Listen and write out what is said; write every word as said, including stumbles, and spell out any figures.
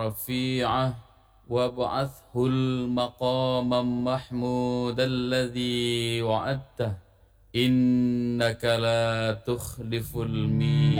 رفيعة وابعثه المقام محمود الذي وعدته إنك لا تخلف الميعاد